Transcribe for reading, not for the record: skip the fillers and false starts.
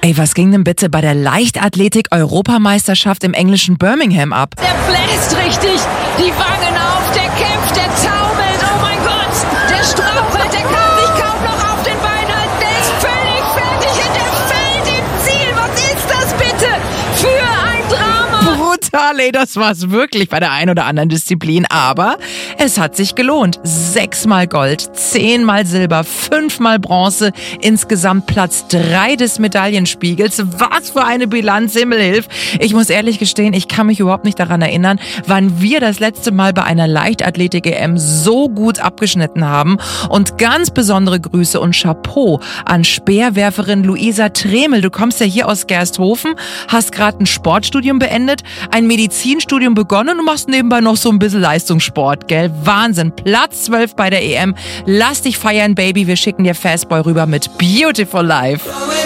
Ey, was ging denn bitte bei der Leichtathletik-Europameisterschaft im englischen Birmingham ab? Der bläst richtig, die Wangen auf, der kämpft, der taumelt, oh mein Gott, der strauchelt, der kann sich kaum noch auf den Beinen halten, der ist völlig fertig und der fällt im Ziel. Was ist das bitte für ein Drama? Brutal, ey, das war's wirklich bei der einen oder anderen Disziplin, aber es hat sich gelohnt. 6-mal Gold, 10-mal Silber, 5-mal Bronze, insgesamt Platz 3 des Medaillenspiegels. Was für eine Bilanz, Himmelhilf. Ich muss ehrlich gestehen, ich kann mich überhaupt nicht daran erinnern, wann wir das letzte Mal bei einer Leichtathletik-EM so gut abgeschnitten haben. Und ganz besondere Grüße und Chapeau an Speerwerferin Luisa Tremel. Du kommst ja hier aus Gersthofen, hast gerade ein Sportstudium beendet, ein Medizinstudium begonnen und machst nebenbei noch so ein bisschen Leistungssport, gell? Wahnsinn. Platz 12 bei der EM. Lass dich feiern, Baby. Wir schicken dir Fastboy rüber mit Beautiful Life.